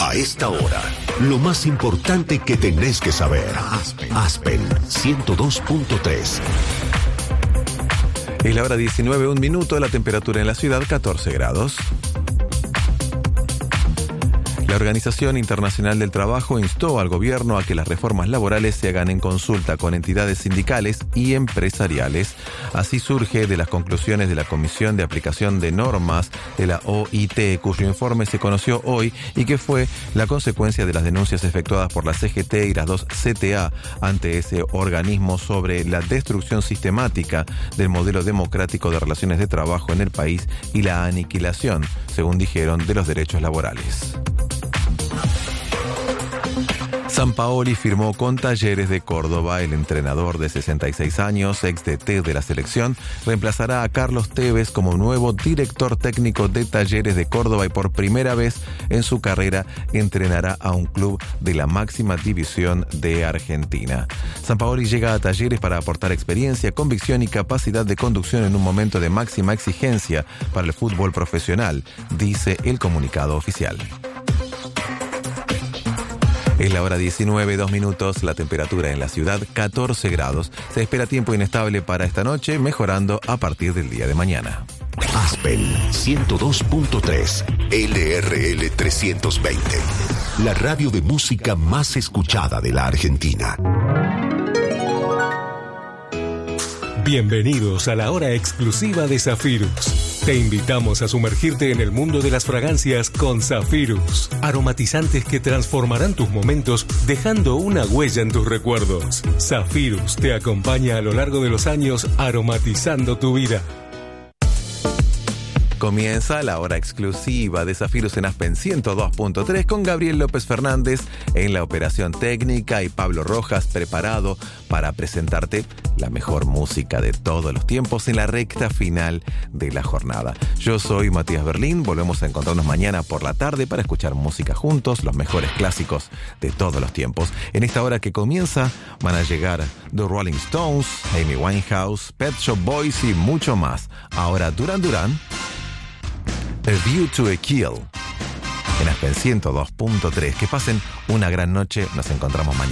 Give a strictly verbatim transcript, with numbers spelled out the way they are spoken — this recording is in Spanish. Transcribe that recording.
A esta hora, lo más importante que tenés que saber. Aspen, Aspen ciento dos punto tres. Es la hora diecinueve, un minuto, la temperatura en la ciudad catorce grados. La Organización Internacional del Trabajo instó al gobierno a que las reformas laborales se hagan en consulta con entidades sindicales y empresariales. Así surge de las conclusiones de la Comisión de Aplicación de Normas de la O I T, cuyo informe se conoció hoy y que fue la consecuencia de las denuncias efectuadas por la C G T y las dos C T A ante ese organismo sobre la destrucción sistemática del modelo democrático de relaciones de trabajo en el país y la aniquilación, según dijeron, de los derechos laborales. Sampaoli firmó con Talleres de Córdoba. El entrenador de sesenta y seis años, ex D T de la selección, reemplazará a Carlos Tevez como nuevo director técnico de Talleres de Córdoba y por primera vez en su carrera entrenará a un club de la máxima división de Argentina. Sampaoli llega a Talleres para aportar experiencia, convicción y capacidad de conducción en un momento de máxima exigencia para el fútbol profesional, dice el comunicado oficial. Es la hora diecinueve, dos minutos, la temperatura en la ciudad catorce grados. Se espera tiempo inestable para esta noche, mejorando a partir del día de mañana. Aspen ciento dos punto tres, L R L trescientos veinte, la radio de música más escuchada de la Argentina. Bienvenidos a la hora exclusiva de Zafirus. Te invitamos a sumergirte en el mundo de las fragancias con Zafirus. Aromatizantes que transformarán tus momentos dejando una huella en tus recuerdos. Zafirus te acompaña a lo largo de los años aromatizando tu vida. Comienza la hora exclusiva de Zafirus en Aspen ciento dos punto tres con Gabriel López Fernández en la operación técnica y Pablo Rojas preparado para presentarte la mejor música de todos los tiempos en la recta final de la jornada. Yo soy Matías Berlín, volvemos a encontrarnos mañana por la tarde para escuchar música juntos, los mejores clásicos de todos los tiempos. En esta hora que comienza van a llegar The Rolling Stones, Amy Winehouse, Pet Shop Boys y mucho más. Ahora Duran Duran, A View to a Kill en Aspen ciento dos punto tres. Que pasen una gran noche, nos encontramos mañana.